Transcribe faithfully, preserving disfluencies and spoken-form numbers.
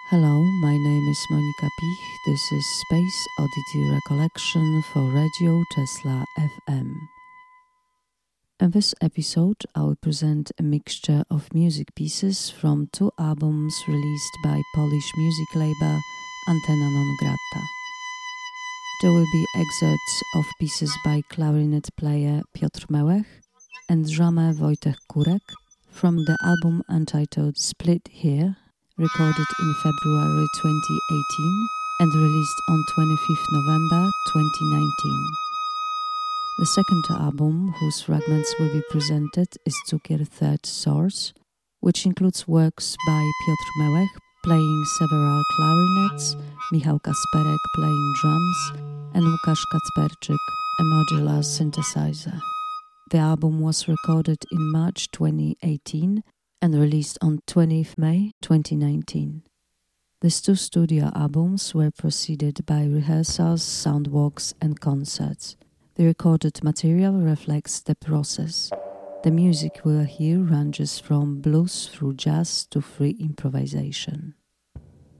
Hello, my name is Monika Pich. This is Space Oddity Recollection for Radio Tesla F M. In this episode, I will present a mixture of music pieces from two albums released by Polish music label Antena Non Grata. There will be excerpts of pieces by clarinet player Piotr Mełech and drummer Wojtek Kurek from the album entitled Split Here, recorded in February twenty eighteen and released on twenty-fifth November twenty nineteen. The second album, whose fragments will be presented, is Cukier Third Source, which includes works by Piotr Mełech playing several clarinets, Michał Kasperek playing drums, and Łukasz Kacperczyk, a modular synthesizer. The album was recorded in March twenty eighteen and released on twentieth May twenty nineteen. These two studio albums were preceded by rehearsals, soundwalks and concerts. The recorded material reflects the process. The music we'll hear ranges from blues through jazz to free improvisation.